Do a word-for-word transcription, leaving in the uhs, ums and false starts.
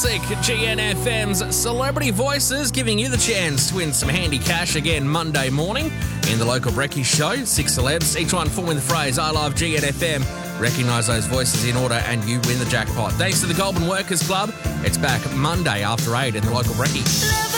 G N F M's Celebrity Voices giving you the chance to win some handy cash again Monday morning in the local Brekkie show. Six celebs, each one forming the phrase I love G N F M. Recognise those voices in order and you win the jackpot. Thanks to the Goulburn Workers Club. It's back Monday after eight in the local Brekkie.